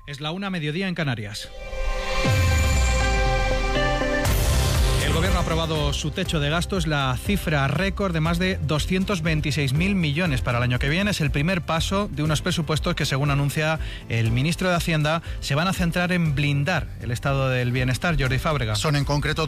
Es la 1:00 en Canarias. El Gobierno ha aprobado su techo de gasto, es la cifra récord de más de 226.000 millones para el año que viene. Es el primer paso de unos presupuestos que, según anuncia el ministro de Hacienda, se van a centrar en blindar el estado del bienestar. Jordi Fábrega. Son en concreto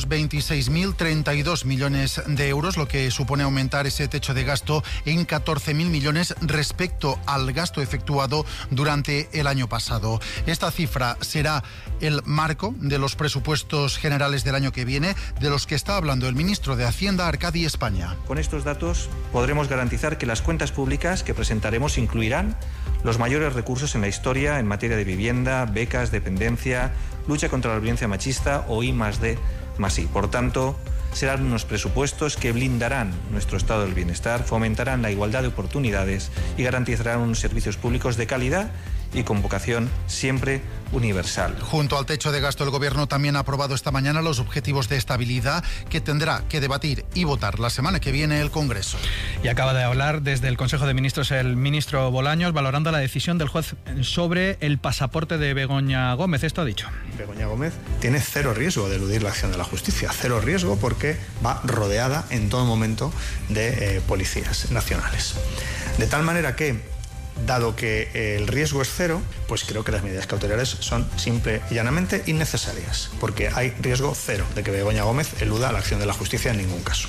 226.032 millones de euros, lo que supone aumentar ese techo de gasto en 14.000 millones respecto al gasto efectuado durante el año pasado. Esta cifra será el marco de los presupuestos generales del año que viene, de los que está hablando el ministro de Hacienda, Arcadi España. Con estos datos podremos garantizar que las cuentas públicas que presentaremos incluirán los mayores recursos en la historia en materia de vivienda, becas, dependencia, lucha contra la violencia machista o I+D+I. Por tanto, serán unos presupuestos que blindarán nuestro estado del bienestar, fomentarán la igualdad de oportunidades y garantizarán unos servicios públicos de calidad y con vocación siempre universal. Junto al techo de gasto, el Gobierno también ha aprobado esta mañana los objetivos de estabilidad que tendrá que debatir y votar la semana que viene el Congreso. Y acaba de hablar desde el Consejo de Ministros el ministro Bolaños, valorando la decisión del juez sobre el pasaporte de Begoña Gómez. Esto ha dicho. Begoña Gómez tiene cero riesgo de eludir la acción de la justicia, cero riesgo porque va rodeada en todo momento de policías nacionales. De tal manera que, dado que el riesgo es cero, pues creo que las medidas cautelares son simple y llanamente innecesarias, porque hay riesgo cero de que Begoña Gómez eluda la acción de la justicia en ningún caso.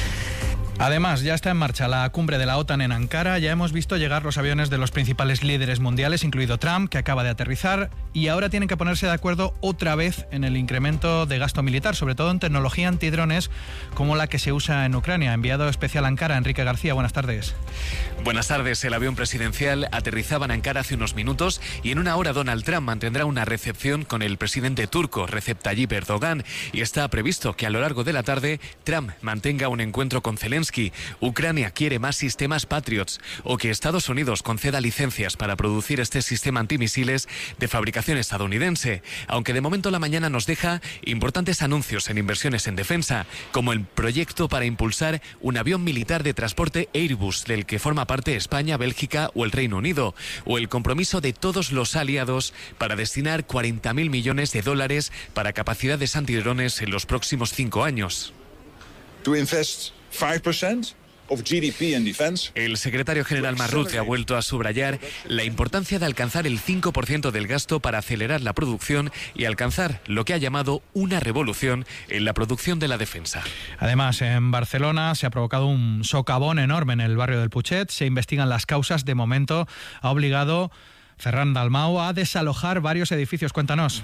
Además, ya está en marcha la cumbre de la OTAN en Ankara. Ya hemos visto llegar los aviones de los principales líderes mundiales, incluido Trump, que acaba de aterrizar, y ahora tienen que ponerse de acuerdo otra vez en el incremento de gasto militar, sobre todo en tecnología antidrones como la que se usa en Ucrania. Enviado especial a Ankara, Enrique García, buenas tardes. Buenas tardes. El avión presidencial aterrizaba en Ankara hace unos minutos y en una hora Donald Trump mantendrá una recepción con el presidente turco Recep Tayyip Erdogan, y está previsto que a lo largo de la tarde Trump mantenga un encuentro con Zelensky. Ucrania quiere más sistemas Patriots o que Estados Unidos conceda licencias para producir este sistema antimisiles de fabricación estadounidense, aunque de momento la mañana nos deja importantes anuncios en inversiones en defensa, como el proyecto para impulsar un avión militar de transporte Airbus, del que forma parte España, Bélgica o el Reino Unido, o el compromiso de todos los aliados para destinar 40.000 millones de dólares para capacidades antidrones en los próximos 5 años. To invest 5% of GDP in defense. El secretario general Marrute ha vuelto a subrayar la importancia de alcanzar el 5% del gasto para acelerar la producción y alcanzar lo que ha llamado una revolución en la producción de la defensa. Además, en Barcelona se ha provocado un socavón enorme en el barrio del Putxet. Se investigan las causas. De momento ha obligado Ferran Dalmau a desalojar varios edificios. Cuéntanos.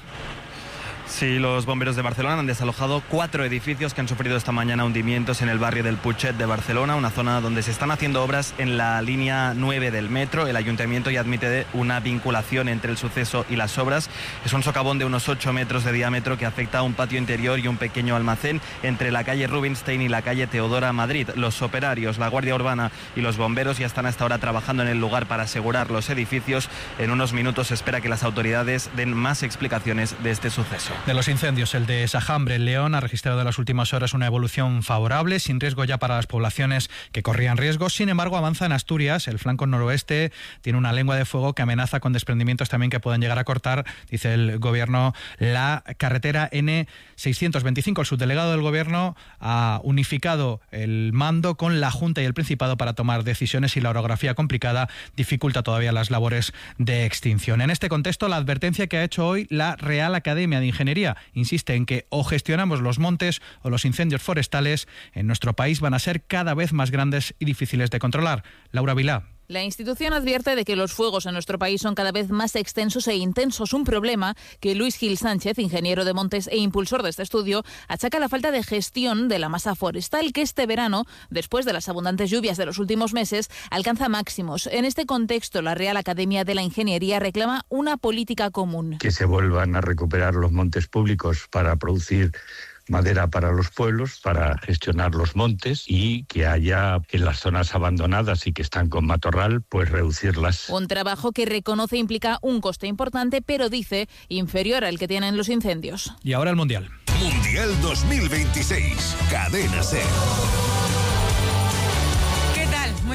Sí, los bomberos de Barcelona han desalojado 4 edificios que han sufrido esta mañana hundimientos en el barrio del Putxet de Barcelona, una zona donde se están haciendo obras en la línea 9 del metro. El ayuntamiento ya admite una vinculación entre el suceso y las obras. Es un socavón de unos 8 metros de diámetro que afecta a un patio interior y un pequeño almacén entre la calle Rubinstein y la calle Teodora Madrid. Los operarios, la Guardia Urbana y los bomberos ya están hasta ahora trabajando en el lugar para asegurar los edificios. En unos minutos se espera que las autoridades den más explicaciones de este suceso. De los incendios, el de Sajambre, en León, ha registrado en las últimas horas una evolución favorable, sin riesgo ya para las poblaciones que corrían riesgo. Sin embargo, avanza en Asturias. El flanco noroeste tiene una lengua de fuego que amenaza con desprendimientos también que pueden llegar a cortar, dice el Gobierno, la carretera N625. El subdelegado del Gobierno ha unificado el mando con la Junta y el Principado para tomar decisiones, y la orografía complicada dificulta todavía las labores de extinción. En este contexto, la advertencia que ha hecho hoy la Real Academia de Ingeniería insiste en que o gestionamos los montes o los incendios forestales en nuestro país van a ser cada vez más grandes y difíciles de controlar. Laura Vilá. La institución advierte de que los fuegos en nuestro país son cada vez más extensos e intensos, un problema que Luis Gil Sánchez, ingeniero de montes e impulsor de este estudio, achaca a la falta de gestión de la masa forestal, que este verano, después de las abundantes lluvias de los últimos meses, alcanza máximos. En este contexto, la Real Academia de la Ingeniería reclama una política común. Que se vuelvan a recuperar los montes públicos para producir madera para los pueblos, para gestionar los montes, y que haya en las zonas abandonadas y que están con matorral, pues reducirlas. Un trabajo que reconoce implica un coste importante, pero dice inferior al que tienen los incendios. Y ahora el Mundial. Mundial 2026, Cadena SER. ¿Qué tal? Muy buenas.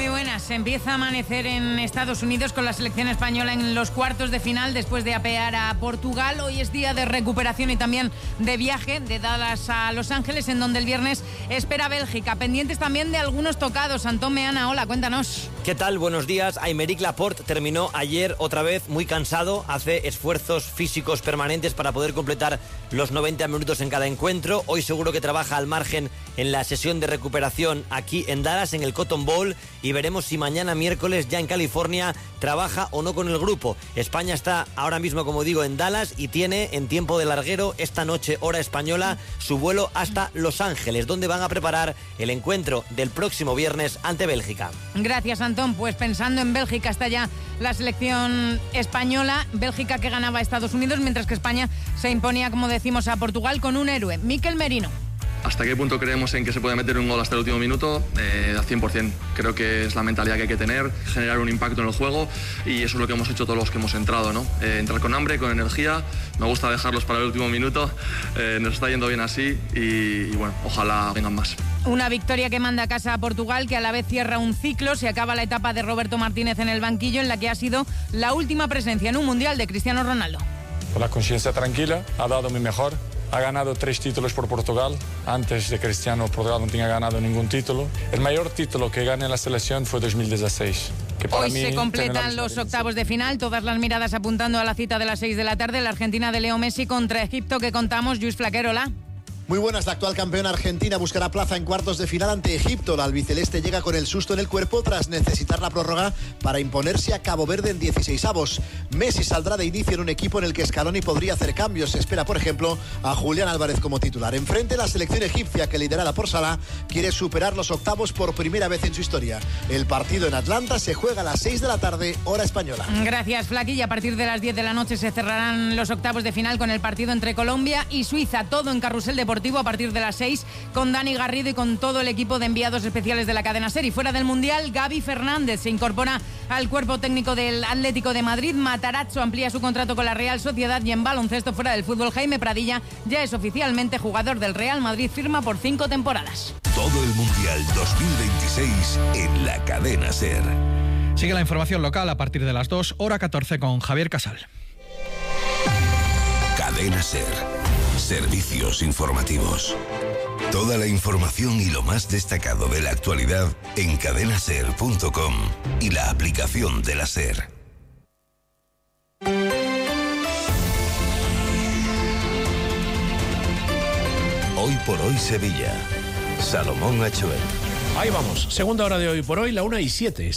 pues empieza a amanecer en Estados Unidos con la selección española en los cuartos de final después de apear a Portugal. Hoy es día de recuperación y también de viaje de Dallas a Los Ángeles, en donde el viernes espera Bélgica. Pendientes también de algunos tocados. Antón Meana, hola, cuéntanos. ¿Qué tal? Buenos días. Aymeric Laporte terminó ayer otra vez muy cansado. Hace esfuerzos físicos permanentes para poder completar los 90 minutos en cada encuentro. Hoy seguro que trabaja al margen en la sesión de recuperación aquí en Dallas, en el Cotton Bowl, y veremos si mañana miércoles ya en California trabaja o no con el grupo. España está ahora mismo, como digo, en Dallas y tiene en tiempo de larguero esta noche, hora española, su vuelo hasta Los Ángeles, donde van a preparar el encuentro del próximo viernes ante Bélgica. Gracias, Antón. Pues pensando en Bélgica está ya la selección española. Bélgica que ganaba a Estados Unidos, mientras que España se imponía, como decimos, a Portugal con un héroe, Mikel Merino. ¿Hasta qué punto creemos en que se puede meter un gol hasta el último minuto? Al 100%. Creo que es la mentalidad que hay que tener, generar un impacto en el juego, y eso es lo que hemos hecho todos los que hemos entrado, ¿no? Entrar con hambre, con energía. Me gusta dejarlos para el último minuto. Nos está yendo bien así y bueno, ojalá vengan más. Una victoria que manda a casa a Portugal, que a la vez cierra un ciclo. Se acaba la etapa de Roberto Martínez en el banquillo, en la que ha sido la última presencia en un Mundial de Cristiano Ronaldo. Con la conciencia tranquila, ha dado mi mejor. Ha ganado 3 títulos por Portugal. Antes de Cristiano, Portugal no tenía ganado ningún título. El mayor título que gané en la selección fue 2016. Que para Hoy mí se completan los octavos de final, todas las miradas apuntando a la cita de las 6 de la tarde, la Argentina de Leo Messi contra Egipto, que contamos. Luis Flaquero, hola. Muy buenas, la actual campeona argentina buscará plaza en cuartos de final ante Egipto. La albiceleste llega con el susto en el cuerpo tras necesitar la prórroga para imponerse a Cabo Verde en 16avos. Messi saldrá de inicio en un equipo en el que Scaloni podría hacer cambios. Se espera, por ejemplo, a Julián Álvarez como titular. Enfrente, la selección egipcia, que liderada por Salah, quiere superar los octavos por primera vez en su historia. El partido en Atlanta se juega a las 6 de la tarde, hora española. Gracias, Flaqui. A partir de las 10 de la noche se cerrarán los octavos de final con el partido entre Colombia y Suiza. Todo en Carrusel Deportivo a partir de las 6 con Dani Garrido y con todo el equipo de enviados especiales de la cadena SER. Y fuera del Mundial, Gaby Fernández se incorpora al cuerpo técnico del Atlético de Madrid. Matarazzo amplía su contrato con la Real Sociedad, y en baloncesto fuera del fútbol, Jaime Pradilla ya es oficialmente jugador del Real Madrid, firma por 5 temporadas. Todo el Mundial 2026 en la cadena SER. Sigue la información local a partir de las 2, hora 14 con Javier Casal. Cadena SER. Servicios informativos. Toda la información y lo más destacado de la actualidad en cadenaser.com y la aplicación de la SER. Hoy por hoy Sevilla. Salomón Achuel. Ahí vamos, segunda hora de Hoy por Hoy, la 1:07,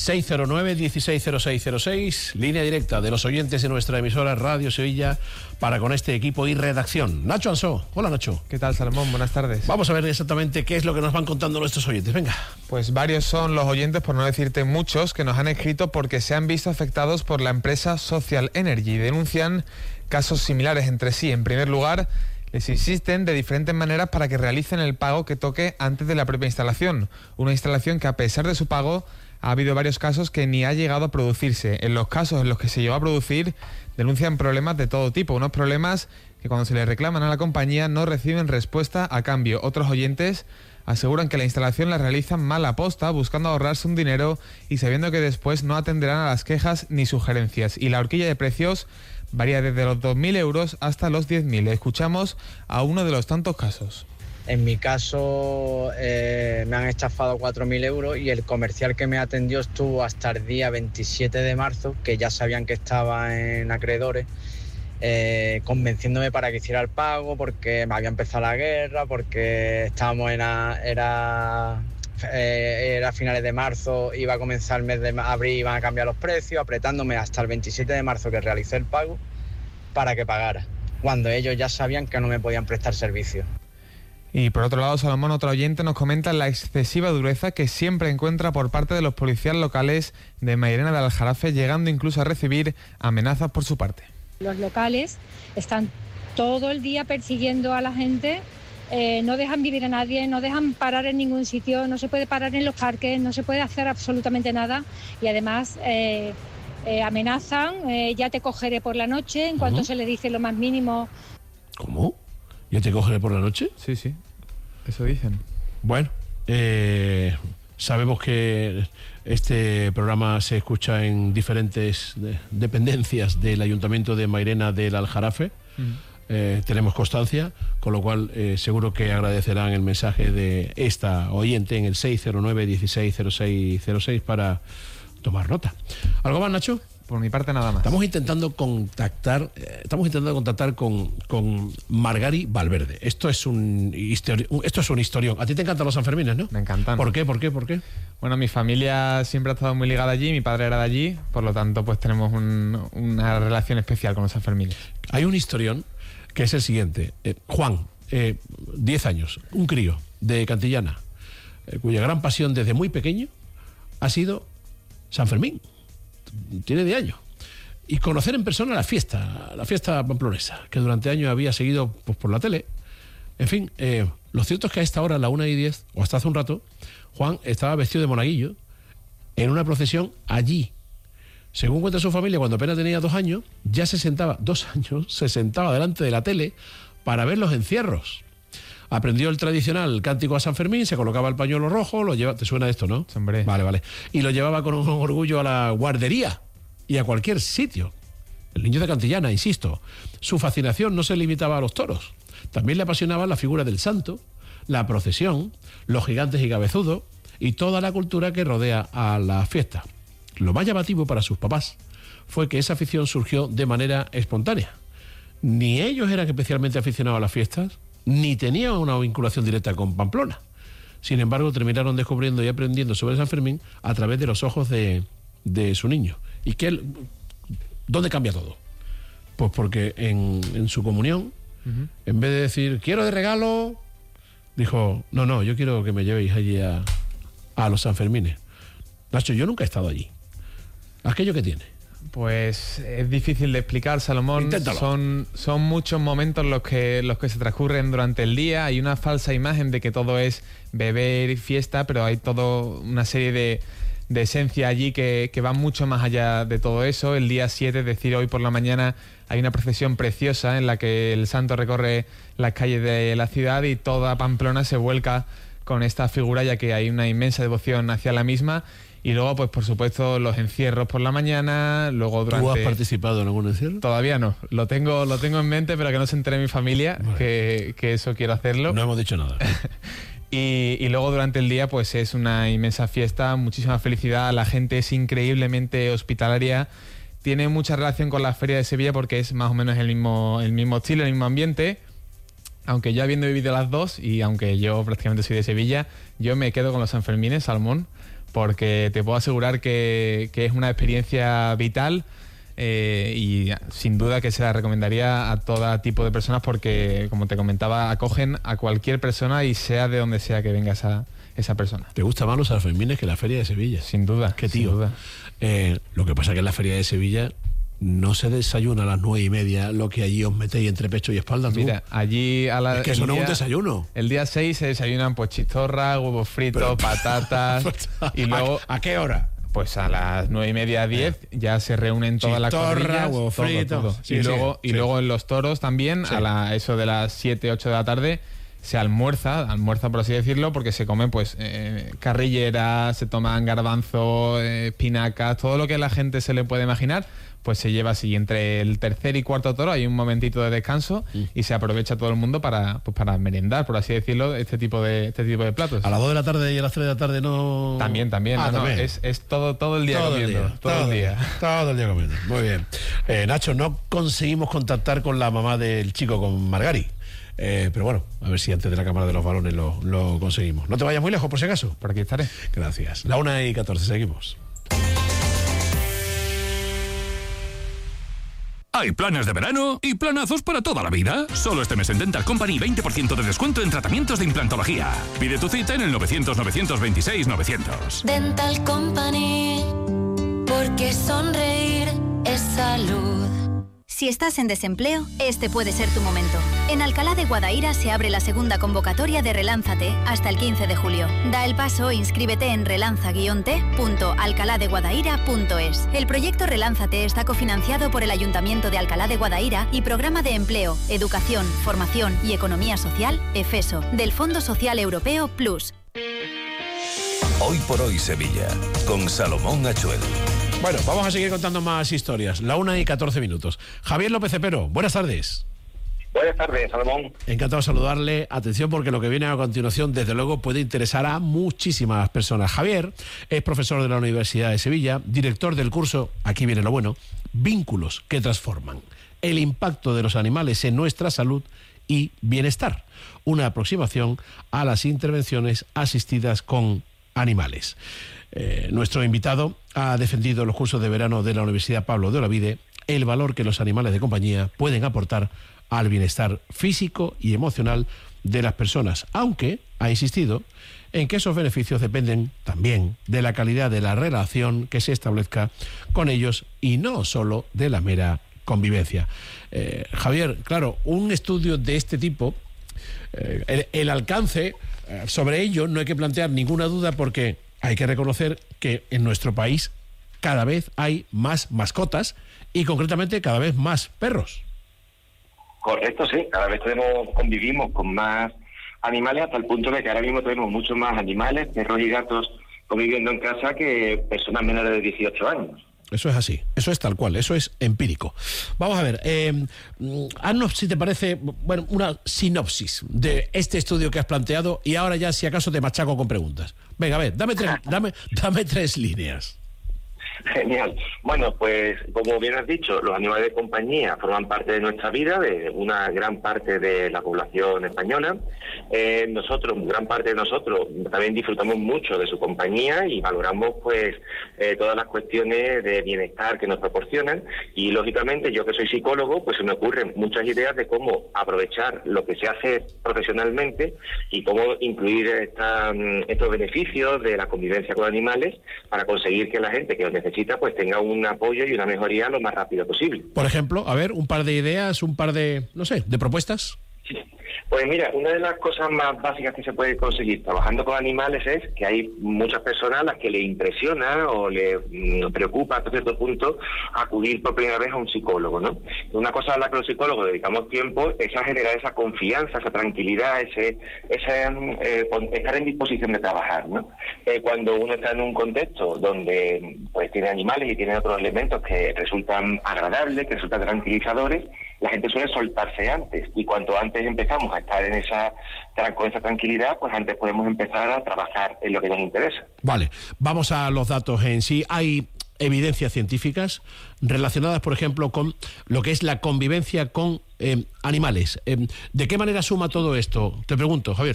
609-160606, línea directa de los oyentes de nuestra emisora Radio Sevilla para con este equipo y redacción. Nacho Ansó, hola Nacho. ¿Qué tal, Salomón? Buenas tardes. Vamos a ver exactamente qué es lo que nos van contando nuestros oyentes, venga. Pues varios son los oyentes, por no decirte muchos, que nos han escrito porque se han visto afectados por la empresa Social Energy. Denuncian casos similares entre sí. En primer lugar, les insisten de diferentes maneras para que realicen el pago que toque antes de la propia instalación. Una instalación que, a pesar de su pago, ha habido varios casos que ni ha llegado a producirse. En los casos en los que se llegó a producir, denuncian problemas de todo tipo. Unos problemas que, cuando se les reclaman a la compañía, no reciben respuesta a cambio. Otros oyentes aseguran que la instalación la realizan mal a posta, buscando ahorrarse un dinero y sabiendo que después no atenderán a las quejas ni sugerencias. Y la horquilla de precios varía desde los 2.000 euros hasta los 10.000. Escuchamos a uno de los tantos casos. En mi caso me han estafado 4.000 euros y el comercial que me atendió estuvo hasta el día 27 de marzo, que ya sabían que estaba en acreedores, convenciéndome para que hiciera el pago porque me había empezado la guerra, porque estábamos era finales de marzo, iba a comenzar el mes de abril, iban a cambiar los precios, apretándome hasta el 27 de marzo que realicé el pago para que pagara, cuando ellos ya sabían que no me podían prestar servicio. Y por otro lado, Salomón, otro oyente, nos comenta la excesiva dureza que siempre encuentra por parte de los policías locales de Mairena de Aljarafe, llegando incluso a recibir amenazas por su parte. Los locales están todo el día persiguiendo a la gente. No dejan vivir a nadie, no dejan parar en ningún sitio, no se puede parar en los parques, no se puede hacer absolutamente nada, y además amenazan, ya te cogeré por la noche, en cuanto se le dice lo más mínimo. ¿Cómo? ¿Ya te cogeré por la noche? Sí, eso dicen. Bueno, Sabemos que este programa se escucha en diferentes dependencias del Ayuntamiento de Mairena del Aljarafe. Tenemos constancia, con lo cual seguro que agradecerán el mensaje de esta oyente en el 609-160606 para tomar nota. ¿Algo más, Nacho? Por mi parte, nada más. Estamos intentando contactar con Margari Valverde. Esto es un historión. A ti te encantan los Sanfermines, ¿no? Me encantan. ¿Por qué? Bueno, mi familia siempre ha estado muy ligada allí, mi padre era de allí, por lo tanto, pues tenemos una relación especial con los Sanfermines. Hay un historión que es el siguiente. Juan, 10 años, un crío de Cantillana, cuya gran pasión desde muy pequeño ha sido San Fermín. Tiene 10 años. Y conocer en persona la fiesta pamplonesa, que durante años había seguido pues, por la tele. En fin, lo cierto es que a esta hora, a la 1:10, o hasta hace un rato, Juan estaba vestido de monaguillo en una procesión allí. Según cuenta su familia, cuando apenas tenía 2 años, ya se sentaba delante de la tele para ver los encierros. Aprendió el tradicional cántico a San Fermín, se colocaba el pañuelo rojo, ¿te suena esto, no? Hombre. Vale. Y lo llevaba con un orgullo a la guardería y a cualquier sitio. El niño de Cantillana, insisto, su fascinación no se limitaba a los toros. También le apasionaba la figura del santo, la procesión, los gigantes y cabezudos y toda la cultura que rodea a la fiesta. Lo más llamativo para sus papás fue que esa afición surgió de manera espontánea. Ni ellos eran especialmente aficionados a las fiestas, ni tenían una vinculación directa con Pamplona. Sin embargo, terminaron descubriendo y aprendiendo sobre San Fermín a través de los ojos de su niño. ¿Y dónde cambia todo? Pues porque en su comunión, en vez de decir, quiero de regalo, dijo, no, yo quiero que me llevéis allí a los Sanfermines. Nacho, yo nunca he estado allí. ¿Aquello que tiene? Pues es difícil de explicar, Salomón. Inténtalo. Son muchos momentos los que se transcurren durante el día. Hay una falsa imagen de que todo es beber y fiesta, pero hay toda una serie de esencia allí que va mucho más allá de todo eso. El día 7, es decir, hoy por la mañana, hay una procesión preciosa en la que el santo recorre las calles de la ciudad y toda Pamplona se vuelca con esta figura, ya que hay una inmensa devoción hacia la misma. Y luego, pues por supuesto, los encierros por la mañana, luego durante... ¿Tú has participado en algún encierro? Todavía no. Lo tengo en mente, pero que no se entere mi familia, bueno, que eso quiero hacerlo. No hemos dicho nada. Y luego durante el día, pues es una inmensa fiesta, muchísima felicidad, la gente es increíblemente hospitalaria, tiene mucha relación con la Feria de Sevilla porque es más o menos el mismo estilo, el mismo ambiente. Aunque yo habiendo vivido las dos, y aunque yo prácticamente soy de Sevilla, yo me quedo con los Sanfermines, Salmón, porque te puedo asegurar que es una experiencia vital y sin duda que se la recomendaría a todo tipo de personas porque, como te comentaba, acogen a cualquier persona y sea de donde sea que venga esa persona. ¿Te gusta más los Sanfermines que la Feria de Sevilla? Sin duda. ¿Qué tío? Sin duda. Lo que pasa es que en la Feria de Sevilla no se desayuna a las 9:30 lo que allí os metéis entre pecho y espalda. Mira, allí es que eso no es un desayuno. El día 6 se desayunan pues chistorra, huevos fritos, patatas y luego... ¿A qué hora? Pues a las 9:30, 10 ya se reúnen todas las cuadrillas, huevos fritos. todo. Sí, y luego en los toros también, eso de las 7, 8 de la tarde, se almuerza por así decirlo, porque se comen pues carrilleras, se toman garbanzos, espinacas, todo lo que a la gente se le puede imaginar, pues se lleva así. Entre el tercer y cuarto toro hay un momentito de descanso y se aprovecha todo el mundo para merendar, por así decirlo, este tipo de platos. ¿A las 2 de la tarde y a las 3 de la tarde no...? También. También. Es todo el día comiendo. Todo el día comiendo. Muy bien. Nacho, no conseguimos contactar con la mamá del chico, con Margari. Pero bueno, a ver si antes de la Cámara de los Balones lo conseguimos. No te vayas muy lejos, por si acaso. Por aquí estaré. Gracias. La 1:14, seguimos. Hay planes de verano y planazos para toda la vida. Solo este mes en Dental Company 20% de descuento en tratamientos de implantología. Pide tu cita en el 900-926-900. Dental Company, porque sonreír es salud. Si estás en desempleo, este puede ser tu momento. En Alcalá de Guadaira se abre la segunda convocatoria de Relánzate hasta el 15 de julio. Da el paso e inscríbete en relanza-t.alcaladeguadaira.es. El proyecto Relánzate está cofinanciado por el Ayuntamiento de Alcalá de Guadaira y Programa de Empleo, Educación, Formación y Economía Social, EFESO, del Fondo Social Europeo Plus. Hoy por hoy Sevilla, con Salomón Achuel. Bueno, vamos a seguir contando más historias. 1:14. Javier López Cepero, buenas tardes. Buenas tardes, Salomón. Encantado de saludarle. Atención, porque lo que viene a continuación, desde luego, puede interesar a muchísimas personas. Javier es profesor de la Universidad de Sevilla, director del curso, aquí viene lo bueno, Vínculos que transforman. El impacto de los animales en nuestra salud y bienestar. Una aproximación a las intervenciones asistidas con animales. Nuestro invitado ha defendido en los cursos de verano de la Universidad Pablo de Olavide el valor que los animales de compañía pueden aportar al bienestar físico y emocional de las personas, aunque ha insistido en que esos beneficios dependen también de la calidad de la relación que se establezca con ellos y no solo de la mera convivencia. Javier, claro, un estudio de este tipo, el alcance sobre ello no hay que plantear ninguna duda, porque hay que reconocer que en nuestro país cada vez hay más mascotas y concretamente cada vez más perros. Correcto, sí. Cada vez convivimos con más animales, hasta el punto de que ahora mismo tenemos muchos más animales, perros y gatos, conviviendo en casa que personas menores de 18 años. Eso es así, eso es tal cual, eso es empírico. Vamos a ver, haznos, si te parece, bueno, una sinopsis de este estudio que has planteado, y ahora ya, si acaso, te machaco con preguntas. Venga, a ver, dame tres líneas. Genial. Bueno, pues como bien has dicho, los animales de compañía forman parte de nuestra vida, de una gran parte de la población española. Gran parte de nosotros también disfrutamos mucho de su compañía y valoramos pues todas las cuestiones de bienestar que nos proporcionan, y lógicamente yo, que soy psicólogo, pues se me ocurren muchas ideas de cómo aprovechar lo que se hace profesionalmente y cómo incluir estos beneficios de la convivencia con animales para conseguir que la gente que los necesita pues tenga un apoyo y una mejoría lo más rápido posible. Por ejemplo, a ver, un par de ideas, un par de, no sé, de propuestas. Sí. Pues mira, una de las cosas más básicas que se puede conseguir trabajando con animales es que hay muchas personas a las que le impresiona o le preocupa hasta cierto punto acudir por primera vez a un psicólogo, ¿no? Una cosa a la que los psicólogos dedicamos tiempo es a generar esa confianza, esa tranquilidad, estar en disposición de trabajar, ¿no? Cuando uno está en un contexto donde pues tiene animales y tiene otros elementos que resultan agradables, que resultan tranquilizadores, la gente suele soltarse antes, y cuanto antes empezamos a estar con esa tranquilidad, pues antes podemos empezar a trabajar en lo que nos interesa. Vale, vamos a los datos en sí. Hay evidencias científicas relacionadas, por ejemplo, con lo que es la convivencia con animales. ¿De qué manera suma todo esto? Te pregunto, Javier.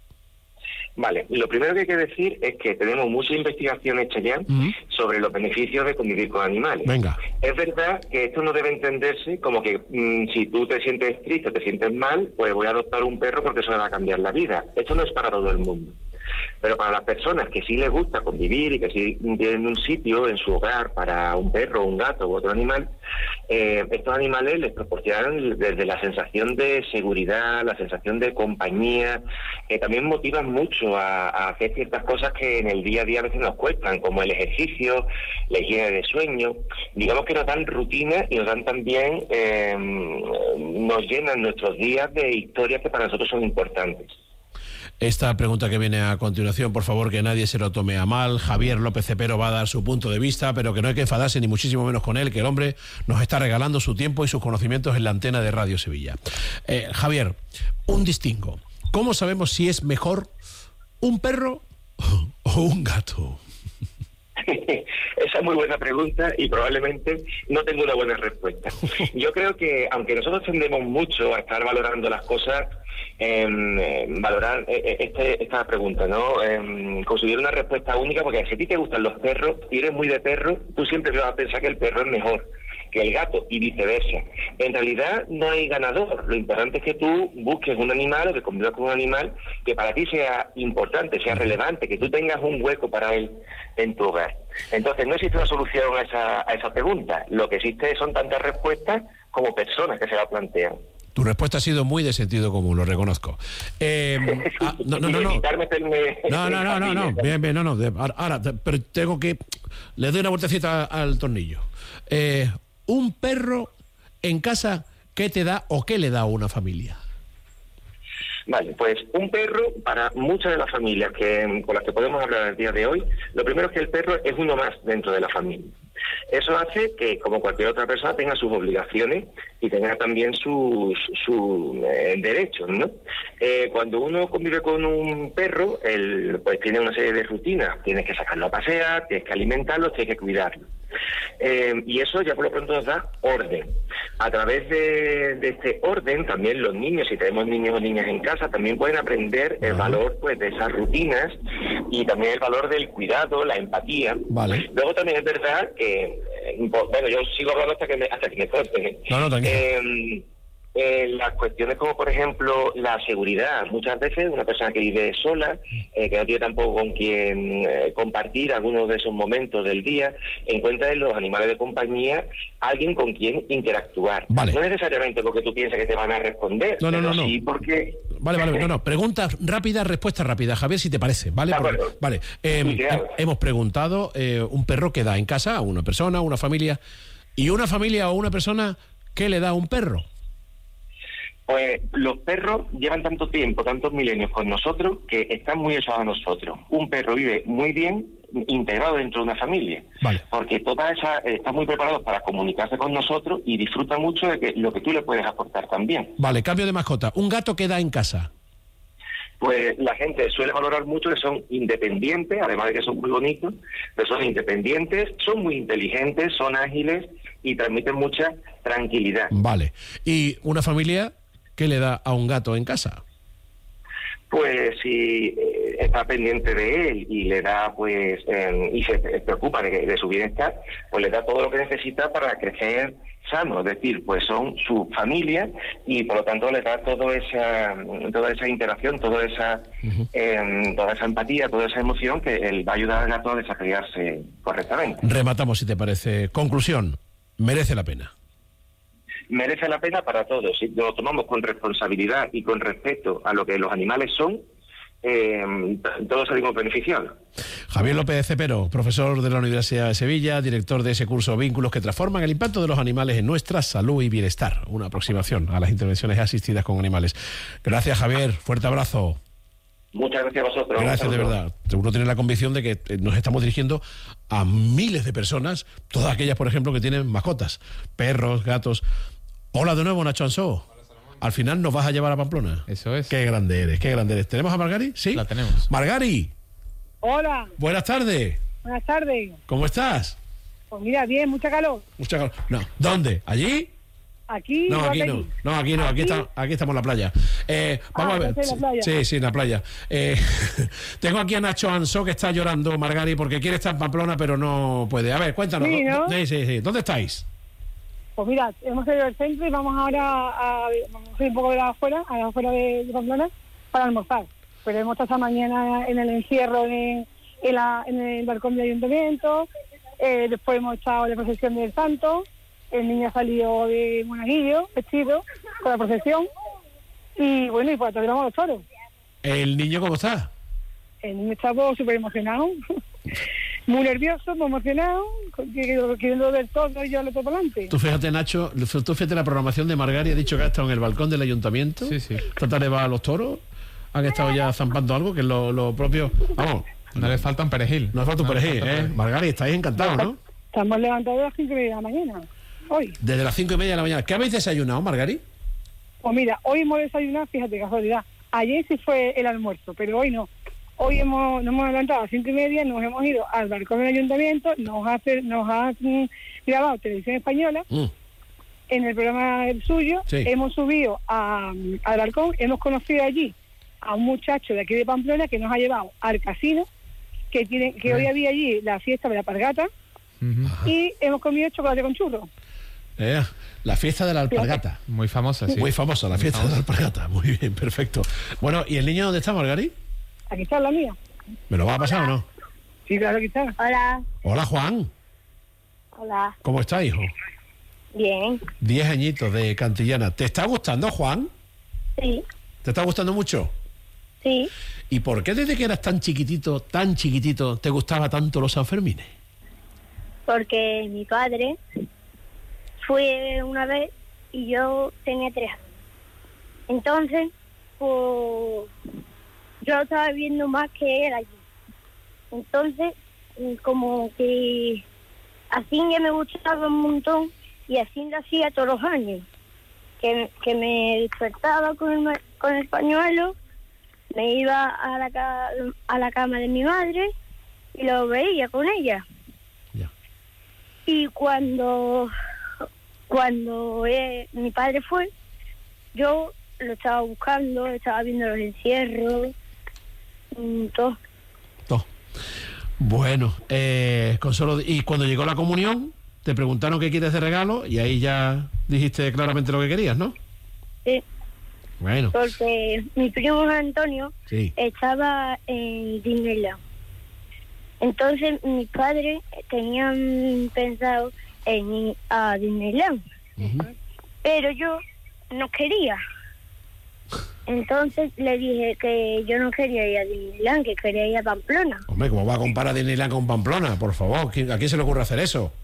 Vale, lo primero que hay que decir es que tenemos mucha investigación hecha ya sobre los beneficios de convivir con animales. Venga. Es verdad que esto no debe entenderse como que si tú te sientes triste, te sientes mal, pues voy a adoptar un perro porque eso me va a cambiar la vida. Esto no es para todo el mundo. Pero para las personas que sí les gusta convivir y que sí tienen un sitio en su hogar para un perro, un gato u otro animal, estos animales les proporcionan desde la sensación de seguridad, la sensación de compañía, que también motivan mucho a hacer ciertas cosas que en el día a día a veces nos cuestan, como el ejercicio, la higiene de sueño. Digamos que nos dan rutina y nos dan también, nos llenan nuestros días de historias que para nosotros son importantes. Esta pregunta que viene a continuación, por favor, que nadie se lo tome a mal. Javier López Cepero va a dar su punto de vista, pero que no hay que enfadarse ni muchísimo menos con él, que el hombre nos está regalando su tiempo y sus conocimientos en la antena de Radio Sevilla. Javier, un distingo. ¿Cómo sabemos si es mejor un perro o un gato? Esa es muy buena pregunta y probablemente no tengo una buena respuesta. Yo creo que, aunque nosotros tendemos mucho a estar valorando las cosas, valorar esta pregunta, ¿no? Conseguir una respuesta única, porque si a ti te gustan los perros y eres muy de perro, tú siempre vas a pensar que el perro es mejor que el gato y viceversa. En realidad no hay ganador. Lo importante es que tú busques un animal o que convivas con un animal que para ti sea importante, sea relevante, que tú tengas un hueco para él en tu hogar. Entonces no existe una solución a esa pregunta. Lo que existe son tantas respuestas como personas que se la plantean. Tu respuesta ha sido muy de sentido común, lo reconozco. No. Bien, no. Ahora, pero tengo que... Le doy una vueltecita al tornillo. Un perro en casa, ¿qué te da o qué le da a una familia? Vale, pues un perro, para muchas de las familias con las que podemos hablar el día de hoy, lo primero es que el perro es uno más dentro de la familia. Eso hace que, como cualquier otra persona, tenga sus obligaciones y tenga también sus derechos, ¿no? Cuando uno convive con un perro, pues tiene una serie de rutinas. Tienes que sacarlo a pasear, tienes que alimentarlo, tienes que cuidarlo. Y eso ya por lo pronto nos da orden. A través de este orden, también los niños, si tenemos niños o niñas en casa, también pueden aprender el valor, pues, de esas rutinas y también el valor del cuidado, la empatía. Vale. Luego también es verdad que, bueno, yo sigo hablando hasta que me corten. No, tranquilo. Las cuestiones como, por ejemplo, la seguridad. Muchas veces una persona que vive sola, que no tiene tampoco con quien compartir algunos de esos momentos del día, encuentra en los animales de compañía alguien con quien interactuar. Vale. No necesariamente porque tú piensas que te van a responder, No. sí porque... Vale, no. Preguntas rápidas, respuestas rápidas, Javier, si te parece, ¿vale? Vale. Hemos preguntado, un perro que da en casa a una persona, a una familia, y una familia o una persona, ¿qué le da a un perro? Pues los perros llevan tanto tiempo, tantos milenios con nosotros, que están muy echados a nosotros. Un perro vive muy bien integrado dentro de una familia, porque están muy preparados para comunicarse con nosotros y disfrutan mucho de lo que tú le puedes aportar también. Vale, cambio de mascota. ¿Un gato que da en casa? Pues la gente suele valorar mucho que son independientes, además de que son muy bonitos, pero son independientes, son muy inteligentes, son ágiles y transmiten mucha tranquilidad. Vale. ¿Y una familia qué le da a un gato en casa? Pues si está pendiente de él y le da, pues, y se preocupa de su bienestar, pues le da todo lo que necesita para crecer sano, es decir, pues son su familia y por lo tanto le da toda esa interacción, toda esa empatía, toda esa emoción que él va a ayudar al gato a desarrollarse correctamente. Rematamos, si te parece. Conclusión, merece la pena. Merece la pena para todos. Si lo tomamos con responsabilidad y con respeto a lo que los animales son, todos salimos beneficiados. Javier López de Cepero, profesor de la Universidad de Sevilla, director de ese curso Vínculos que transforman el impacto de los animales en nuestra salud y bienestar. Una aproximación a las intervenciones asistidas con animales. Gracias, Javier. Fuerte abrazo. Muchas gracias a vosotros. Gracias, de verdad. Uno tiene la convicción de que nos estamos dirigiendo a miles de personas, todas aquellas, por ejemplo, que tienen mascotas, perros, gatos. Hola de nuevo, Nacho Ansó. Al final nos vas a llevar a Pamplona. Eso es. Qué grande eres, qué grande eres. ¿Tenemos a Margari? Sí. La tenemos. Margari. Hola. Buenas tardes. Buenas tardes. ¿Cómo estás? Pues mira, bien, mucha calor. Mucha calor. No. ¿Dónde? ¿Allí? Aquí. No, aquí no. No, aquí no. Aquí estamos en la playa. Vamos a ver. En la playa. Sí, en la playa. Tengo aquí a Nacho Ansó que está llorando, Margari, porque quiere estar en Pamplona, pero no puede. A ver, cuéntanos. Sí, ¿no? Sí. ¿Dónde estáis? Pues mira, hemos salido del centro y vamos ahora a ir un poco a las afueras de Pamplona para almorzar. Pero hemos estado esta mañana en el encierro en el balcón del ayuntamiento, después hemos estado en la procesión del Santo, el niño ha salido de monaguillo, vestido, con la procesión, y bueno, y pues atendemos a los toros. ¿El niño cómo está? El niño está súper emocionado, muy nervioso, muy emocionado, queriendo ver todo y yo lo tengo por delante. Tú fíjate, Nacho, la programación de Margari, ha dicho que ha estado en el balcón del ayuntamiento. Sí. Esta tarde va a los toros, han estado ya zampando algo, que es lo propio. Vamos. No le falta un perejil. No le falta un perejil, Margari, estáis encantados, ¿no? Estamos levantados a las 5:30 de la mañana, hoy. Desde las 5:30 de la mañana. ¿Qué habéis desayunado, Margari? Pues mira, hoy hemos desayunado, fíjate, casualidad. Ayer sí fue el almuerzo, pero hoy no. Hoy nos hemos levantado a las 5:30, nos hemos ido al balcón del ayuntamiento, nos ha grabado Televisión Española, en el programa suyo, hemos subido al balcón, hemos conocido allí a un muchacho de aquí de Pamplona que nos ha llevado al casino, que hoy había allí la fiesta de la alpargata, y hemos comido chocolate con churros. La fiesta de la alpargata. Muy famosa, sí. Muy famosa la fiesta de la alpargata. Muy bien, perfecto. Bueno, ¿y el niño dónde está, Margari? Aquí está la mía. ¿Me lo va a pasar o no? Sí, claro que está. Hola. Hola, Juan. Hola. ¿Cómo está, hijo? Bien. 10 añitos de Cantillana. ¿Te está gustando, Juan? Sí. ¿Te está gustando mucho? Sí. ¿Y por qué desde que eras tan chiquitito, te gustaba tanto los Sanfermines? Porque mi padre fue una vez y yo tenía 3 años. Entonces, pues yo estaba viendo más que él allí. Entonces, como que así ya me gustaba un montón y así lo hacía todos los años. Que me despertaba con el pañuelo, me iba a la cama de mi madre y lo veía con ella. Ya. Y cuando mi padre fue, yo lo estaba buscando, estaba viendo los encierros, todo. Bueno, Consuelo, y cuando llegó la comunión, te preguntaron qué quieres de regalo y ahí ya dijiste claramente lo que querías, ¿no? Sí. Bueno. Porque mi primo Antonio estaba en Disneyland. Entonces mis padres tenían pensado en ir a Disneyland. Pero yo no quería. Entonces le dije que yo no quería ir a Disneyland, que quería ir a Pamplona. Hombre, ¿cómo va a comparar Disneyland con Pamplona? Por favor, ¿a quién se le ocurre hacer eso?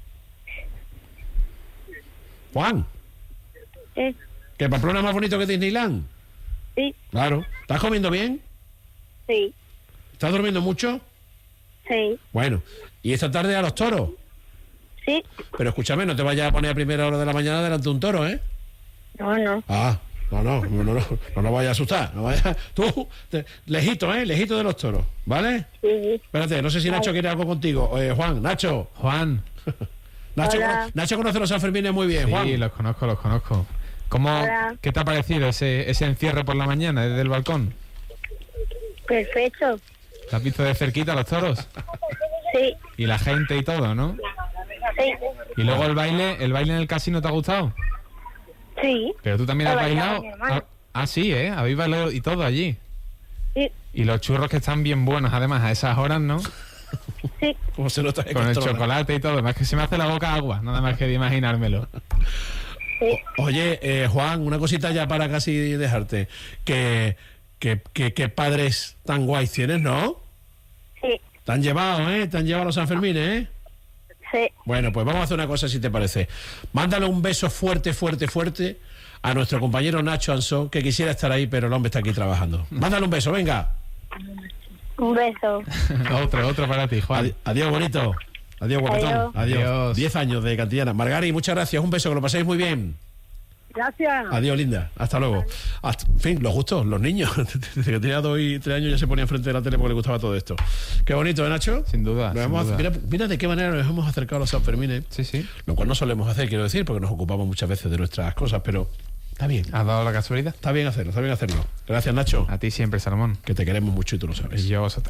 Juan. Sí. ¿Que Pamplona es más bonito que Disneyland? Sí. Claro. ¿Estás comiendo bien? Sí. ¿Estás durmiendo mucho? Sí. Bueno, ¿y esta tarde a los toros? Sí. Pero escúchame, no te vayas a poner a primera hora de la mañana delante de un toro, ¿eh? No. Ah, no nos vayas a asustar. No vayas. Tú, lejito de los toros, ¿vale? Sí. Espérate, no sé si Nacho quiere algo contigo. Juan, Nacho. Juan. Nacho conoce los Sanfermines muy bien, Juan. Sí, los conozco. ¿Qué te ha parecido ese encierro por la mañana desde el balcón? Perfecto. ¿Te has visto de cerquita los toros? Sí. Y la gente y todo, ¿no? Sí. Y luego el baile en el casino, ¿te ha gustado? Sí. Pero tú también has bailado. Sí, habéis bailado y todo allí. Sí. Y los churros que están bien buenos, además, a esas horas, ¿no? Sí. ¿Cómo se nota? Con el chocolate y todo. Más que se me hace la boca agua, nada más que de imaginármelo. Sí. Oye, Juan, una cosita ya para casi dejarte. Que padres tan guays tienes, ¿no? Sí. Te han llevado, Te han llevado a los Sanfermines, ¿eh? Sí. Bueno, pues vamos a hacer una cosa, si te parece. Mándale un beso fuerte a nuestro compañero Nacho Ansó, que quisiera estar ahí, pero el hombre está aquí trabajando. Mándale un beso, venga. Un beso. Otro para ti, Juan. Adiós, bonito. Adiós, guapetón. Adiós. 10 años de Cantillana. Margari, muchas gracias. Un beso, que lo paséis muy bien. Gracias. Adiós, linda. Hasta luego. En fin, los gustos, los niños. Desde que tenía 2 y 3 años ya se ponía enfrente de la tele porque le gustaba todo esto. Qué bonito, ¿eh, Nacho? Sin duda. Mira de qué manera nos hemos acercado a los Sanfermines. Sí. Lo cual no solemos hacer, quiero decir, porque nos ocupamos muchas veces de nuestras cosas, pero está bien. ¿Has dado la casualidad? Está bien hacerlo. Gracias, Nacho. A ti siempre, Salomón. Que te queremos mucho y tú lo sabes. Y yo a vosotros.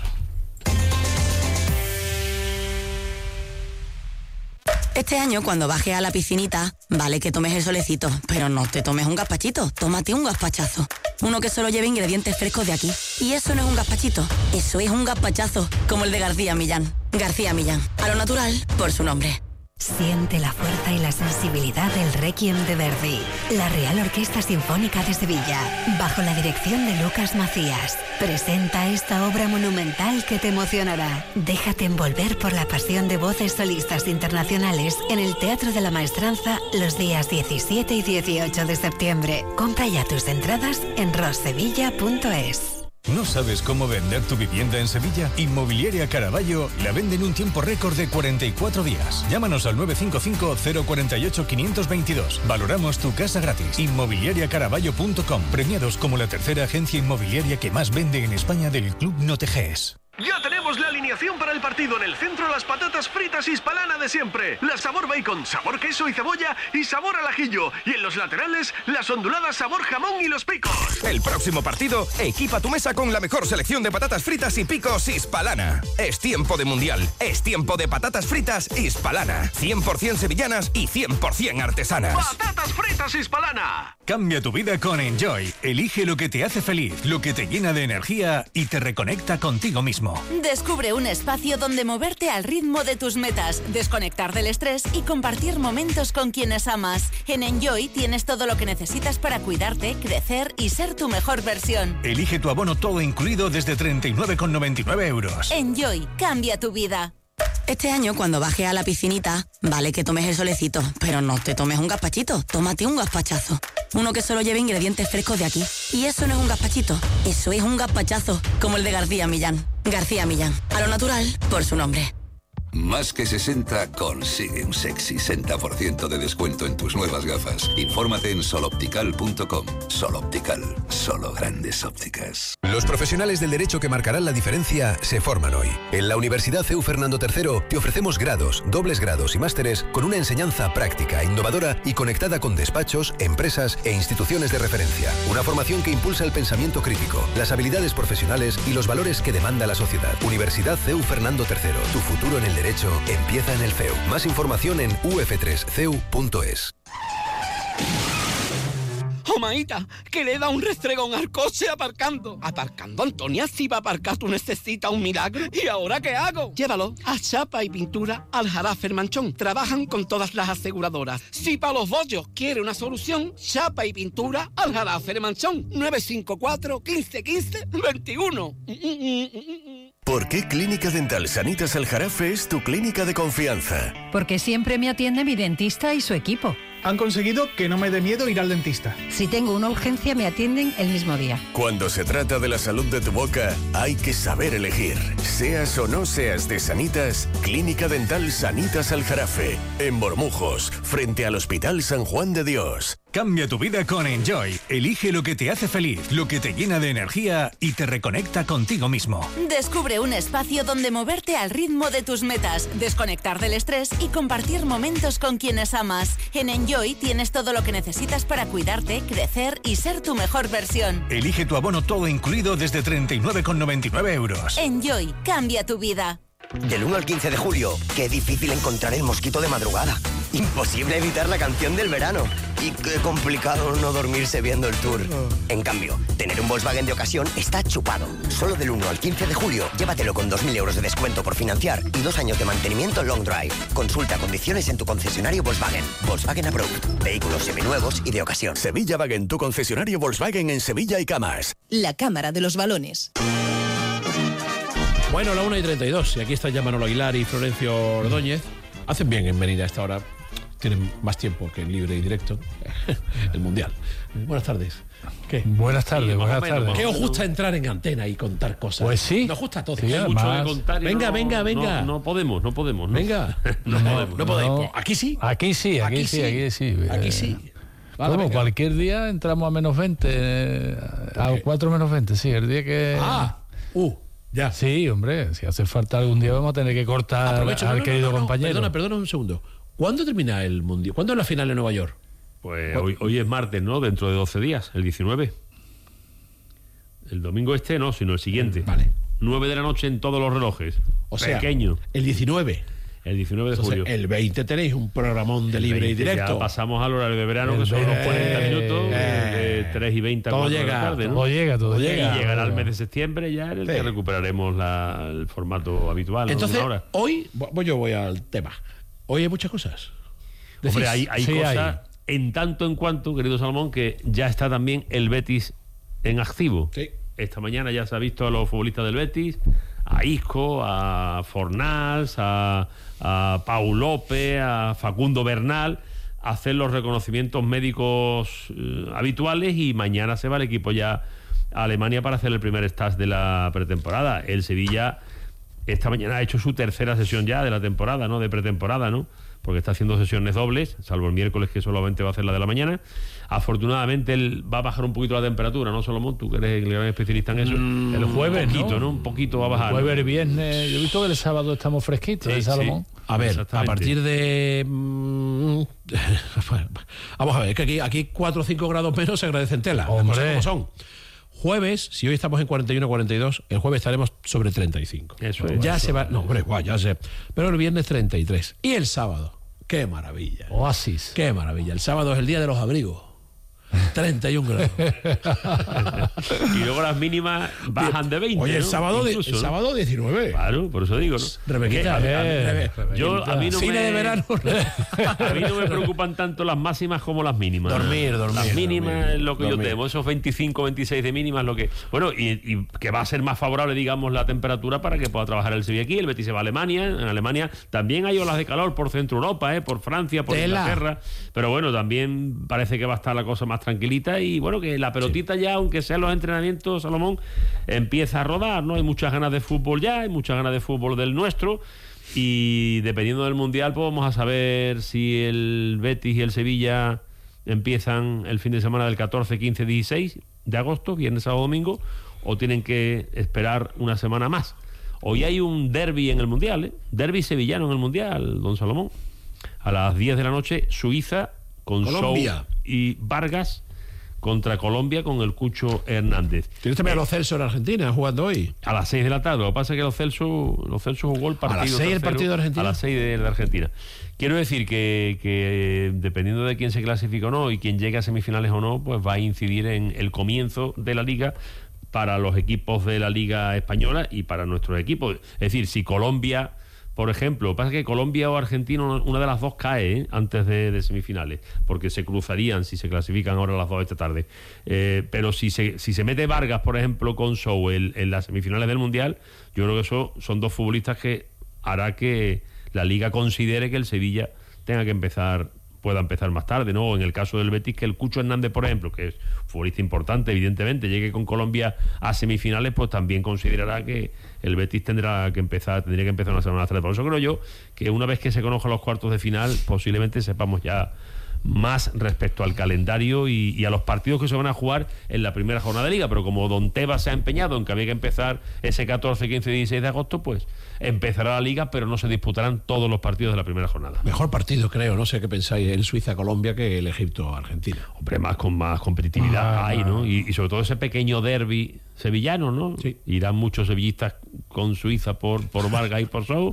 Este año, cuando bajes a la piscinita, vale que tomes el solecito, pero no te tomes un gazpachito, tómate un gazpachazo. Uno que solo lleve ingredientes frescos de aquí. Y eso no es un gazpachito, eso es un gazpachazo, como el de García Millán. García Millán, a lo natural, por su nombre. Siente la fuerza y la sensibilidad del Requiem de Verdi. La Real Orquesta Sinfónica de Sevilla, bajo la dirección de Lucas Macías, presenta esta obra monumental que te emocionará. Déjate envolver por la pasión de voces solistas internacionales en el Teatro de la Maestranza los días 17 y 18 de septiembre. Compra ya tus entradas en rossevilla.es. ¿No sabes cómo vender tu vivienda en Sevilla? Inmobiliaria Caraballo la vende en un tiempo récord de 44 días. Llámanos al 955-048-522. Valoramos tu casa gratis. Inmobiliariacaraballo.com. Premiados como la tercera agencia inmobiliaria que más vende en España del Club Noteges. Ya tenemos la alineación para el partido. En el centro, las patatas fritas Hispalana de siempre. La sabor bacon, sabor queso y cebolla y sabor al ajillo. Y en los laterales, las onduladas sabor jamón y los picos. El próximo partido, equipa tu mesa con la mejor selección de patatas fritas y picos Hispalana. Es tiempo de mundial. Es tiempo de patatas fritas Hispalana. 100% sevillanas y 100% artesanas. ¡Patatas fritas Hispalana! Cambia tu vida con Enjoy. Elige lo que te hace feliz, lo que te llena de energía y te reconecta contigo mismo. Descubre un espacio donde moverte al ritmo de tus metas, desconectar del estrés y compartir momentos con quienes amas. En Enjoy tienes todo lo que necesitas para cuidarte, crecer y ser tu mejor versión. Elige tu abono todo incluido desde 39,99 euros. Enjoy, cambia tu vida. Este año, cuando bajes a la piscinita, vale que tomes el solecito, pero no te tomes un gazpachito, tómate un gazpachazo. Uno que solo lleve ingredientes frescos de aquí. Y eso no es un gazpachito, eso es un gazpachazo, como el de García Millán. García Millán, a lo natural, por su nombre. Más que 60 consigue un sexy 60% de descuento en tus nuevas gafas. Infórmate en soloptical.com. Soloptical, solo grandes ópticas. Los profesionales del derecho que marcarán la diferencia se forman hoy. En la Universidad CEU Fernando III te ofrecemos grados, dobles grados y másteres con una enseñanza práctica, innovadora y conectada con despachos, empresas e instituciones de referencia. Una formación que impulsa el pensamiento crítico, las habilidades profesionales y los valores que demanda la sociedad. Universidad CEU Fernando III. Tu futuro en el derecho empieza en el CEU. Más información en uf3ceu.es. ¡Oh, maíta! Que le da un restregón al coche aparcando. Aparcando, Antonia, si va a aparcar tú necesitas un milagro. ¿Y ahora qué hago? Llévalo a Chapa y Pintura Aljarafe Manchón. Trabajan con todas las aseguradoras. Si para los bollos quiere una solución, Chapa y Pintura Aljarafe Manchón. 954 15 15 21. ¿Por qué Clínica Dental Sanitas Aljarafe es tu clínica de confianza? Porque siempre me atiende mi dentista y su equipo. Han conseguido que no me dé miedo ir al dentista. Si tengo una urgencia, me atienden el mismo día. Cuando se trata de la salud de tu boca, hay que saber elegir. Seas o no seas de Sanitas, Clínica Dental Sanitas Aljarafe, en Bormujos, frente al Hospital San Juan de Dios. Cambia tu vida con Enjoy. Elige lo que te hace feliz, lo que te llena de energía y te reconecta contigo mismo. Descubre un espacio donde moverte al ritmo de tus metas, desconectar del estrés y compartir momentos con quienes amas. En Enjoy tienes todo lo que necesitas para cuidarte, crecer y ser tu mejor versión. Elige tu abono todo incluido desde 39,99 euros. Enjoy, cambia tu vida. Del 1 al 15 de julio, qué difícil encontrar el mosquito de madrugada. Imposible evitar la canción del verano. Y qué complicado no dormirse viendo el tour. En cambio, tener un Volkswagen de ocasión está chupado. Solo del 1 al 15 de julio, llévatelo con 2.000 euros de descuento por financiar y 2 años de mantenimiento long drive. Consulta condiciones en tu concesionario Volkswagen. Volkswagen Approved. Vehículos seminuevos y de ocasión. Sevilla Wagen, tu concesionario Volkswagen en Sevilla y Camas. La Cámara de los Balones. Bueno, la 1:32, y aquí está ya Manolo Aguilar y Florencio Ordóñez. Hacen bien en venir a esta hora. Tienen más tiempo que en libre y directo. El Mundial. Buenas tardes. ¿Qué? Buenas tardes, buenas tardes. ¿Qué os gusta entrar en antena y contar cosas? Pues sí. Nos gusta a todos. Sí, hay mucho que contar. Venga. No podemos. ¿no? Venga. No podemos. Aquí sí. Aquí sí. Aquí sí. Vale, como cualquier día entramos a menos 20, a 4 menos 20, sí, el día que... Ya. Sí, hombre, si hace falta algún día vamos a tener que cortar al querido compañero. Perdona un segundo. ¿Cuándo termina el Mundial? ¿Cuándo es la final en Nueva York? Pues hoy es martes, ¿no? Dentro de 12 días, el 19. El domingo no, sino el siguiente. Vale. 9 de la noche en todos los relojes. O sea, pequeño. El 19. El 19 de julio. El 20 tenéis un programón de libre y directo. Ya pasamos al horario de verano, que son unos 40 minutos, de 3 y 20 a 4 de la tarde, ¿no? Todo llega. Y llegará el mes de septiembre ya en el que recuperaremos el formato habitual. Entonces, ¿no? hoy, yo voy al tema. Hoy hay muchas cosas. Hombre, hay cosas en tanto en cuanto, querido Salomón, que ya está también el Betis en activo. Sí. Esta mañana ya se ha visto a los futbolistas del Betis, a Isco, a Fornals, a Pau López, a Facundo Bernal, hacer los reconocimientos médicos habituales, y mañana se va el equipo ya a Alemania para hacer el primer stage de la pretemporada. El Sevilla esta mañana ha hecho su tercera sesión ya de la temporada, ¿no? De pretemporada, ¿no? Porque está haciendo sesiones dobles, salvo el miércoles, que solamente va a hacer la de la mañana. Afortunadamente él va a bajar un poquito la temperatura, ¿no, Solomón? Tú que eres el gran especialista en eso. El jueves, ¿no? Un poquito va a bajar. El jueves, viernes. Yo he visto que el sábado estamos fresquitos, sí, Salomón. Sí. A ver, a partir de... Vamos a ver, que aquí 4 o 5 grados menos se agradecen tela. Hombre. Como son. Jueves, si hoy estamos en 41 o 42, el jueves estaremos sobre 35. Eso es. Ya se va... No, hombre, ya sé. Pero el viernes 33. Y el sábado, ¡qué maravilla! Oasis. ¡Qué maravilla! El sábado es el día de los abrigos. 31 grados. Y luego las mínimas bajan de 20. Oye, el ¿no? sábado, Incluso, el sábado 19. Claro, por eso digo, ¿no? Rebequita, A mí no cine de verano. A mí no me preocupan tanto las máximas como las mínimas. Dormir. Las mínimas es lo que yo temo. Esos 25, 26 de mínimas, lo que. Bueno, y que va a ser más favorable, digamos, la temperatura para que pueda trabajar el Sevilla aquí. El Betis se va a Alemania. En Alemania también hay olas de calor por Centro Europa, por Francia, por Inglaterra. Pero bueno, también parece que va a estar la cosa más tranquilita. Y bueno, que la pelotita ya, aunque sean los entrenamientos, Salomón, empieza a rodar, ¿no? Hay muchas ganas de fútbol ya, hay muchas ganas de fútbol del nuestro. Y dependiendo del Mundial, pues vamos a saber si el Betis y el Sevilla empiezan el fin de semana del 14, 15, 16 de agosto, viernes, sábado, domingo, o tienen que esperar una semana más. Hoy hay un derbi en el Mundial, derbi sevillano en el Mundial, don Salomón. A las 10 de la noche, Suiza con Colombia. Show y Vargas contra Colombia con el Cucho Hernández. ¿Tienes también a Lo Celso en Argentina jugando hoy? A las 6 de la tarde. Lo que pasa es que Lo Celso jugó el partido. ¿A las 6 el partido de Argentina? A las 6 de Argentina. Quiero decir que dependiendo de quién se clasifique o no y quién llegue a semifinales o no, pues va a incidir en el comienzo de la liga para los equipos de la Liga Española y para nuestros equipos. Es decir, si Colombia, por ejemplo, pasa que Colombia o Argentina, una de las dos cae antes de semifinales, porque se cruzarían si se clasifican ahora las dos esta tarde. Pero si se mete Vargas, por ejemplo, con Show en las semifinales del Mundial, yo creo que eso son dos futbolistas que hará que la Liga considere que el Sevilla pueda empezar más tarde, ¿no? En el caso del Betis, que el Cucho Hernández, por ejemplo, que es futbolista importante, evidentemente, llegue con Colombia a semifinales, pues también considerará que el Betis tendría que empezar una semana más tarde. Por eso creo yo que una vez que se conozcan los cuartos de final, posiblemente sepamos ya más respecto al calendario y a los partidos que se van a jugar en la primera jornada de liga. Pero como Don Tebas se ha empeñado en que había que empezar ese 14, 15 y 16 de agosto, pues empezará la liga, pero no se disputarán todos los partidos de la primera jornada. Mejor partido, creo, no sé qué pensáis, el Suiza-Colombia que el Egipto-Argentina. Hombre, con más competitividad hay, ¿no? Y sobre todo ese pequeño derbi sevillano, ¿no? Sí. Irán muchos sevillistas con Suiza por Vargas y por Show,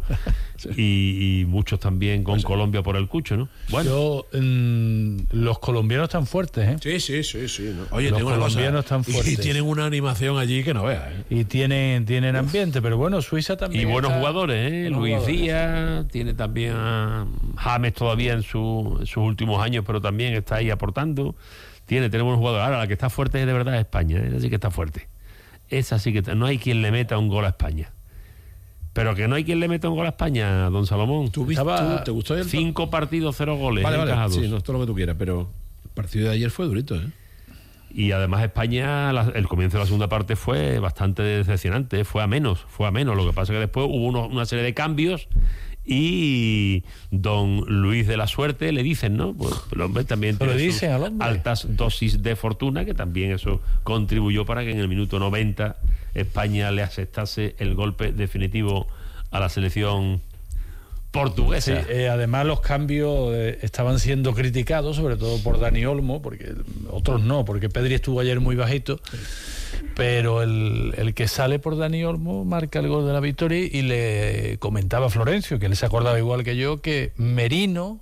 y muchos también con Colombia por el Cucho, ¿no? Bueno, los colombianos están fuertes, ¿eh? Sí. ¿no? Oye, los colombianos están fuertes. Y tienen una animación allí que no veas, ¿eh? Y tienen ambiente, pero bueno, Suiza también. Y buenos jugadores, ¿eh? Luis Díaz, tiene también a James todavía en sus últimos años, pero también está ahí aportando. Tiene buenos jugadores. Ahora, la que está fuerte de verdad es España, ¿eh? Esa sí que está fuerte. Esa sí que no hay quien le meta un gol a España. Pero que no hay quien le meta un gol a España, don Salomón. ¿Te gustó el 5 partidos, 0 goles. Vale. Sí, no es todo lo que tú quieras, pero el partido de ayer fue durito, ¿eh? Y además España, el comienzo de la segunda parte fue bastante decepcionante, ¿eh? Fue a menos. Lo que pasa es que después hubo una serie de cambios y don Luis de la Suerte le dicen, ¿no? Pues el hombre también tiene altas dosis de fortuna, que también eso contribuyó para que en el minuto 90 España le aceptase el golpe definitivo a la selección portuguesa. Sí, además los cambios estaban siendo criticados, sobre todo por Dani Olmo, porque otros no, porque Pedri estuvo ayer muy bajito, pero el que sale por Dani Olmo marca el gol de la victoria. Y le comentaba a Florencio, que él se acordaba igual que yo, que Merino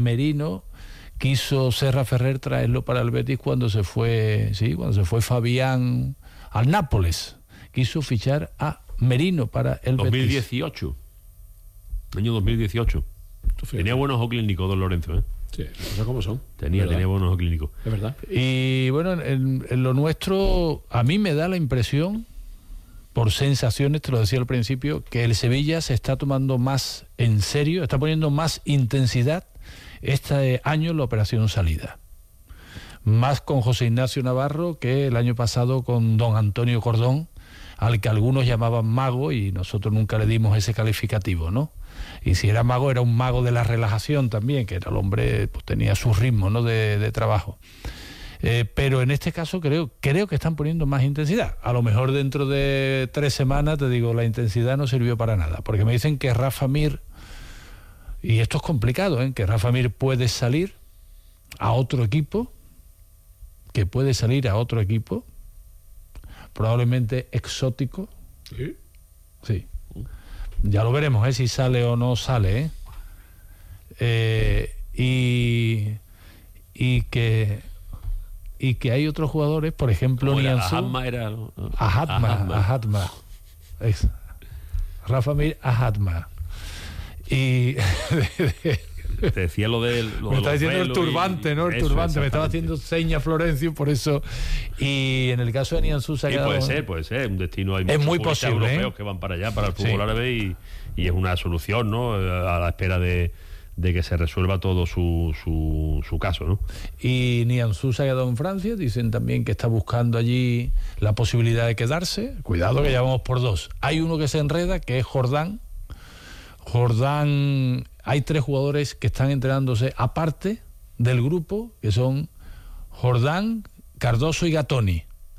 quiso Serra Ferrer traerlo para el Betis cuando se fue Fabián al Nápoles, quiso fichar a Merino para el 2018. Betis. Año 2018. Tenía buenos ojos clínicos, don Lorenzo, ¿eh? Sí, las cosas como son. Tenía buenos ojos clínicos. Es verdad. Y bueno, en lo nuestro, a mí me da la impresión, por sensaciones, te lo decía al principio, que el Sevilla se está tomando más en serio, está poniendo más intensidad este año en la operación salida. Más con José Ignacio Navarro que el año pasado con don Antonio Cordón, al que algunos llamaban mago y nosotros nunca le dimos ese calificativo, ¿no? Y si era mago, era un mago de la relajación también, que era el hombre, pues tenía su ritmo, ¿no?, de trabajo. Pero en este caso creo que están poniendo más intensidad. A lo mejor dentro de 3 semanas, te digo, la intensidad no sirvió para nada, porque me dicen que Rafa Mir, y esto es complicado, que Rafa Mir puede salir a otro equipo, probablemente exótico. Sí. Ya lo veremos, si sale o no sale, y y que hay otros jugadores, por ejemplo, Nianzú. Ahatma. Rafa Mir Ahatma. Y te decía lo del... me está diciendo el turbante, ¿no? El turbante. Me estaba haciendo seña Florencio, por eso. Y en el caso de Nianzú se ha quedado... Puede ser. Un destino, hay es muchos muy posible, europeos que van para allá, para el fútbol árabe, y es una solución, ¿no? A la espera de que se resuelva todo su caso, ¿no? Y Nianzú se ha quedado en Francia. Dicen también que está buscando allí la posibilidad de quedarse. Cuidado que ya vamos por 2. Hay uno que se enreda, que es Jordán. Hay 3 jugadores que están entrenándose aparte del grupo, que son Jordán, Cardoso y Gatoni.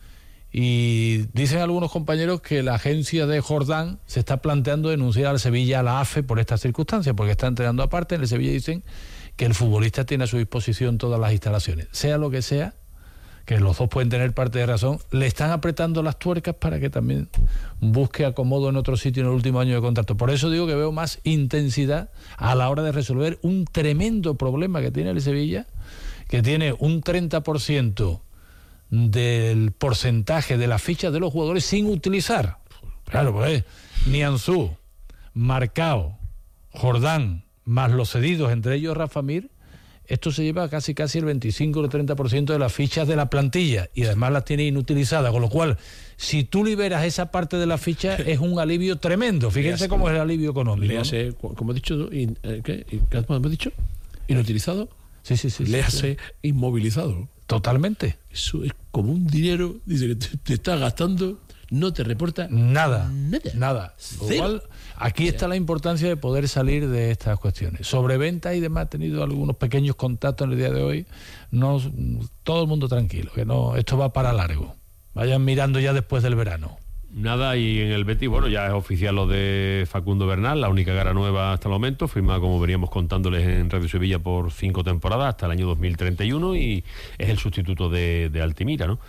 Y dicen algunos compañeros que la agencia de Jordán se está planteando denunciar al Sevilla, a la AFE, por estas circunstancias, porque está entrenando aparte. En el Sevilla dicen que el futbolista tiene a su disposición todas las instalaciones. Sea lo que sea, que los dos pueden tener parte de razón, le están apretando las tuercas para que también busque acomodo en otro sitio en el último año de contrato. Por eso digo que veo más intensidad a la hora de resolver un tremendo problema que tiene el Sevilla, que tiene un 30% del porcentaje de las fichas de los jugadores sin utilizar. Claro, pues Nianzú, Marcao, Jordán, más los cedidos, entre ellos Rafa Mir. Esto se lleva casi el 25 o el 30% de las fichas de la plantilla, y además las tiene inutilizadas, con lo cual, si tú liberas esa parte de la ficha, es un alivio tremendo. Fíjense cómo es el alivio económico. Léase, como he dicho, ¿qué hemos dicho? ¿Inutilizado? Sí. Léase inmovilizado. Totalmente. Eso es como un dinero, dice que te estás gastando, no te reporta nada. Igual, aquí está la importancia de poder salir de estas cuestiones. Sobre ventas y demás, he tenido algunos pequeños contactos en el día de hoy. No, todo el mundo tranquilo, que no, esto va para largo. Vayan mirando ya después del verano. Nada, y en el Betis, bueno, ya es oficial lo de Facundo Bernal, la única cara nueva hasta el momento, firma, como veníamos contándoles en Radio Sevilla, por 5 temporadas hasta el año 2031, y es el sustituto de Altimira, ¿no?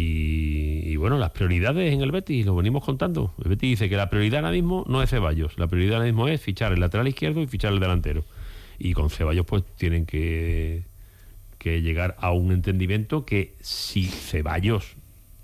Y bueno, las prioridades en el Betis, lo venimos contando. El Betis dice que la prioridad ahora mismo no es Ceballos, la prioridad ahora mismo es fichar el lateral izquierdo y fichar el delantero. Y con Ceballos pues tienen que llegar a un entendimiento que, si Ceballos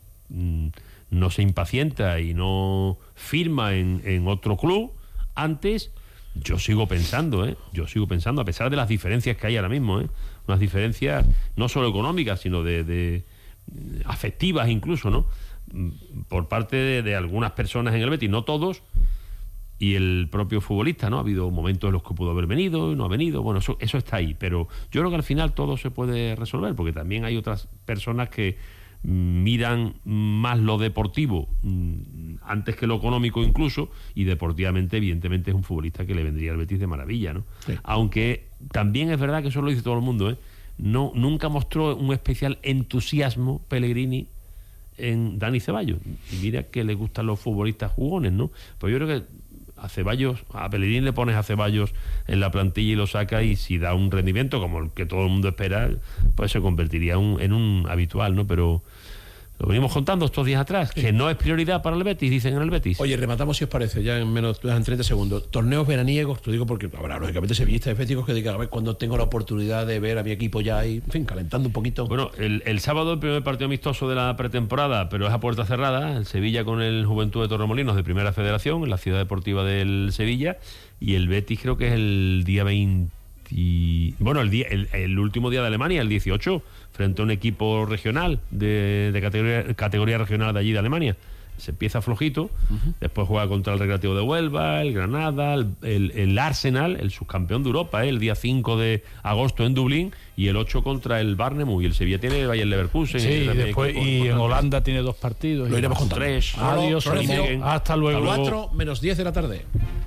no se impacienta y no firma en otro club antes, yo sigo pensando, a pesar de las diferencias que hay ahora mismo, unas diferencias no solo económicas, sino de afectivas incluso, ¿no? Por parte de algunas personas en el Betis, no todos, y el propio futbolista, ¿no? Ha habido momentos en los que pudo haber venido y no ha venido, bueno, eso está ahí, pero yo creo que al final todo se puede resolver, porque también hay otras personas que miran más lo deportivo antes que lo económico incluso, y deportivamente evidentemente es un futbolista que le vendría al Betis de maravilla, ¿no? Sí. Aunque también es verdad que eso lo dice todo el mundo, nunca mostró un especial entusiasmo Pellegrini en Dani Ceballos, y mira que le gustan los futbolistas jugones, ¿no? Pues yo creo que a Pellegrini le pones a Ceballos en la plantilla y lo saca, y si da un rendimiento como el que todo el mundo espera, pues se convertiría en un habitual, ¿no? Pero lo venimos contando estos días atrás, que no es prioridad para el Betis, dicen en el Betis. Oye, rematamos, si os parece, ya en 30 segundos. Torneos veraniegos, te digo porque habrá lógicamente sevillistas y béticos que digan, a ver, cuando tengo la oportunidad de ver a mi equipo ya ahí, en fin, calentando un poquito. Bueno, el sábado el primer partido amistoso de la pretemporada, pero es a puerta cerrada, el Sevilla con el Juventud de Torremolinos de Primera Federación, en la Ciudad Deportiva del Sevilla, y el Betis creo que es el día 20... Bueno, el último día de Alemania, el 18, frente a un equipo regional de categoría regional de allí de Alemania. Se empieza flojito, después juega contra el Recreativo de Huelva, el Granada, el Arsenal, el subcampeón de Europa, el día 5 de agosto en Dublín, y el 8 contra el Barnemu, y el Sevilla tiene Bayer Leverkusen. Sí, después, y en Holanda tiene 2 partidos. Lo iremos con 3. Adiós, hasta luego. 4 menos 10 de la tarde.